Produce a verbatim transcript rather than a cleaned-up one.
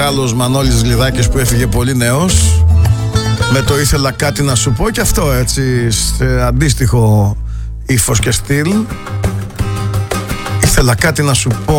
μεγάλος Μανώλης Λιδάκης που έφυγε πολύ νέος, με το ήθελα κάτι να σου πω, και αυτό έτσι σε αντίστοιχο ύφος και στυλ. Ήθελα κάτι να σου πω.